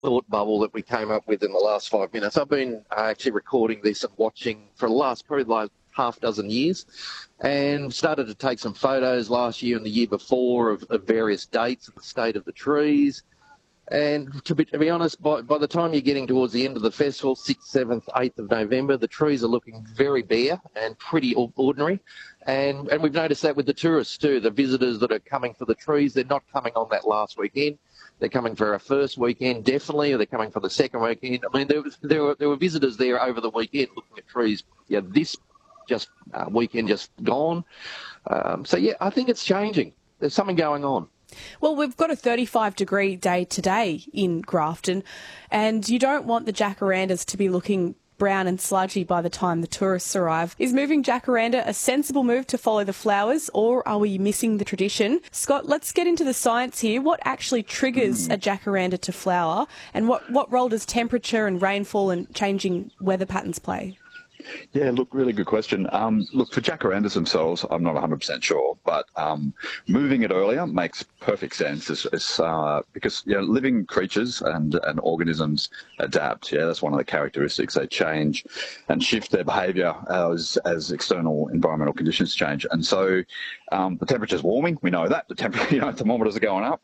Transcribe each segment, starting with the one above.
thought bubble that we came up with in the last 5 minutes. I've been actually recording this and watching for the last probably like half dozen years, and started to take some photos last year and the year before of various dates of the state of the trees. And to be honest, by the time you're getting towards the end of the festival, 6th, 7th, 8th of November, the trees are looking very bare and pretty ordinary. And we've noticed that with the tourists too. The visitors that are coming for the trees, they're not coming on that last weekend. They're coming for our first weekend, definitely, or they're coming for the second weekend. I mean, there were visitors there over the weekend looking at trees. Yeah, this weekend just gone. So, yeah, I think it's changing. There's something going on. Well, we've got a 35-degree day today in Grafton, and you don't want the jacarandas to be looking brown and sludgy by the time the tourists arrive. Is moving jacaranda a sensible move to follow the flowers, or are we missing the tradition? Scott, let's get into the science here. What actually triggers a jacaranda to flower, and what role does temperature and rainfall and changing weather patterns play? Yeah, look, really good question. Look, for jacarandas themselves, I'm not 100% sure, but moving it earlier makes perfect sense because living creatures and organisms adapt. Yeah, that's one of the characteristics. They change and shift their behaviour as external environmental conditions change. And so the temperature's warming. We know that. The thermometers are going up.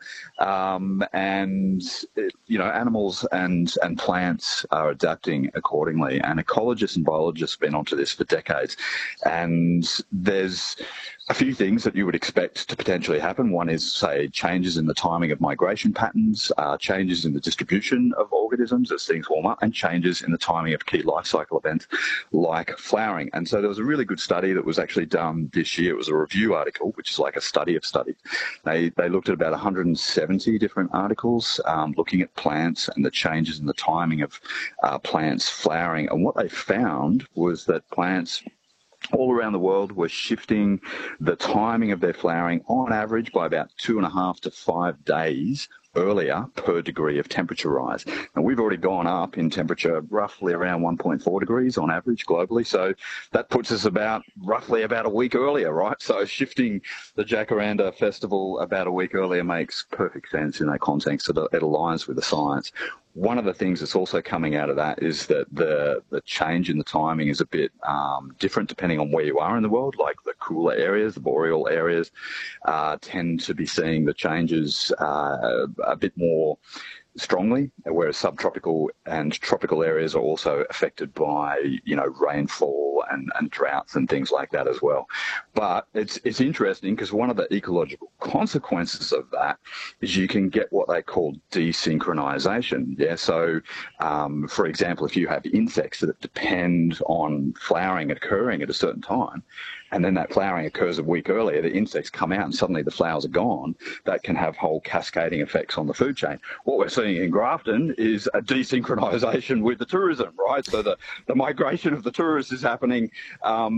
Animals and plants are adapting accordingly. And ecologists and biologists have been onto this for decades. And there's a few things that you would expect to potentially happen. One is, say, changes in the timing of migration patterns, changes in the distribution of organisms as things warm up, and changes in the timing of key life cycle events like flowering. And so there was a really good study that was actually done this year. It was a review article, which is like a study of studies. They looked at about 170 different articles looking at plants and the changes in the timing of plants flowering. And what they found was that plants all around the world were shifting the timing of their flowering on average by about 2.5 to 5 days earlier per degree of temperature rise. And we've already gone up in temperature roughly around 1.4 degrees on average globally. So that puts us roughly about a week earlier, right? So shifting the Jacaranda Festival about a week earlier makes perfect sense in that context. It aligns with the science. One of the things that's also coming out of that is that the change in the timing is a bit different depending on where you are in the world. Like the cooler areas, the boreal areas, tend to be seeing the changes a bit more strongly, whereas subtropical and tropical areas are also affected by, rainfall and droughts and things like that as well. But it's interesting because one of the ecological consequences of that is you can get what they call desynchronization. Yeah. So, for example, if you have insects that depend on flowering occurring at a certain time, and then that flowering occurs a week earlier, the insects come out and suddenly the flowers are gone, that can have whole cascading effects on the food chain. What we're seeing in Grafton is a desynchronization with the tourism, right? So the migration of the tourists is happening, out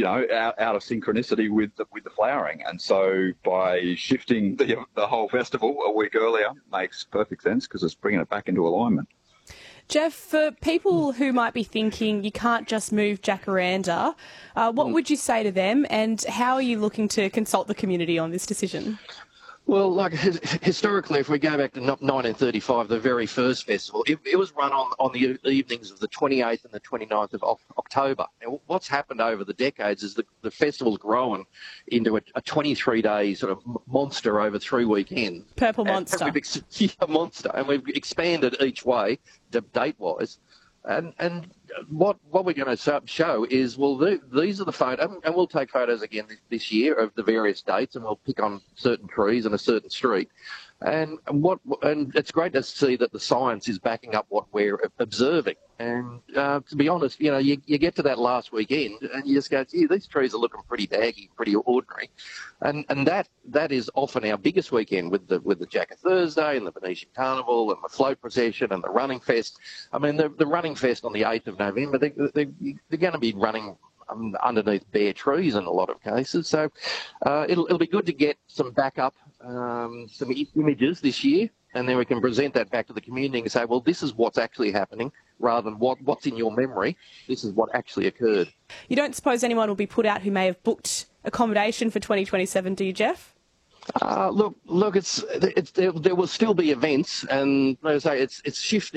of synchronicity with the flowering. And so by shifting the whole festival a week earlier makes perfect sense because it's bringing it back into alignment. Jeff, for people who might be thinking you can't just move jacaranda, what would you say to them, and how are you looking to consult the community on this decision? Well, like historically, if we go back to 1935, the very first festival, it was run on the evenings of the 28th and the 29th of October. Now, what's happened over the decades is the festival's grown into a 23-day sort of monster over 3 weekends. Purple monster. A monster. And we've expanded each way, date-wise. And what we're going to show is, these are the photos, and we'll take photos again this year of the various dates, and we'll pick on certain trees and a certain street. And it's great to see that the science is backing up what we're observing. And to be honest, you get to that last weekend and you just go, gee, these trees are looking pretty baggy, pretty ordinary. And that is often our biggest weekend with the Jaca Thursday and the Venetian Carnival and the float procession and the running fest. I mean, the running fest on the 8th of November, they're going to be running underneath bare trees in a lot of cases. So it'll be good to get some backup, some images this year, and then we can present that back to the community and say, well, this is what's actually happening, rather than what's in your memory. This is what actually occurred. You don't suppose anyone will be put out who may have booked accommodation for 2027, do you, Jeff? Look, there will still be events, and as I say, it's shifting.